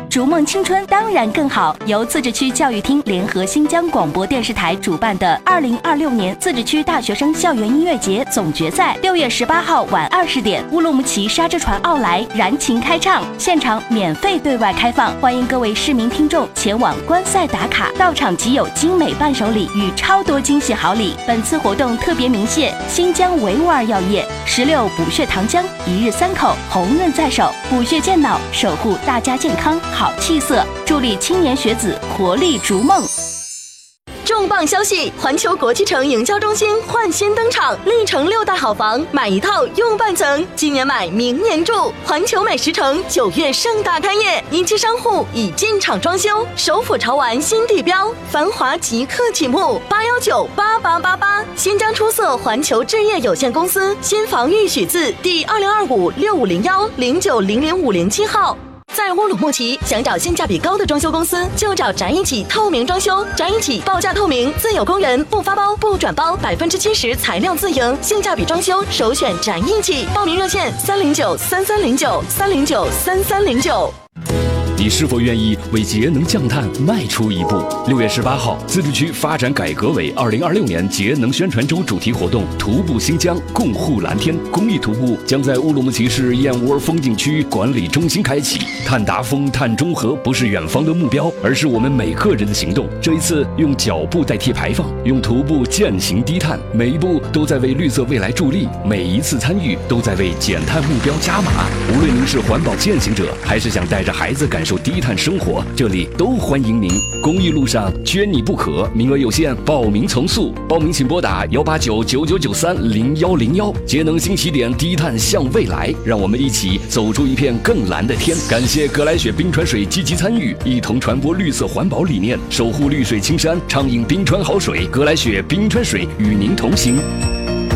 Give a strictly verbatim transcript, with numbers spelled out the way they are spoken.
逐梦青春当然更好。由自治区教育厅联合新疆广播电视台主办的二零二六年自治区大学生校园音乐节总决赛，六月十八号晚二十点，乌鲁木齐沙之船奥莱燃情开唱，现场免费对外开放，欢迎各位市民听众前往观赛打卡，到场即有精美伴手礼与超多惊喜好礼。本次活动特别鸣谢新疆维吾尔药业、石榴补血糖浆、一日三口、红润在手，补血健脑，守护大家健康好气色，助力青年学子活力逐梦。 重磅消息！环球国际城营销中心焕新登场，历城六大好房，买一套用半层，今年买明年住。环球美食城九月盛大开业，一期商户已进场装修，首府潮玩新地标，繁华即刻启幕。八幺九八八八八，新疆出色环球置业有限公司新房预许字第二零二五六五零幺零九零零五零七号。在乌鲁木齐，想找性价比高的装修公司，就找宅一起透明装修。宅一起报价透明，自有工人，不发包不转包，百分之七十材料自营，性价比装修首选宅一起。报名热线：三零九三三零九三零九三三零九。 你是否愿意为节能降碳迈出一步？六月十八号，自治区发展改革委二零二六年节能宣传周主题活动“徒步新疆，共护蓝天”公益徒步将在乌鲁木齐市燕窝风景区管理中心开启。碳达峰、碳中和不是远方的目标，而是我们每个人的行动。这一次，用脚步代替排放，用徒步践行低碳，每一步都在为绿色未来助力，每一次参与都在为减碳目标加码。无论您是环保践行者，还是想带着孩子感受低碳生活，这里都欢迎您。公益路上缺你不可，名额有限，报名从速。报名请拨打幺八九九九九三零幺零幺。节能新起点，低碳向未来，让我们一起走出一片更蓝的天。感谢格莱雪冰川水积极参与，一同传播绿色环保理念，守护绿水青山，畅饮冰川好水。格莱雪冰川水与您同行。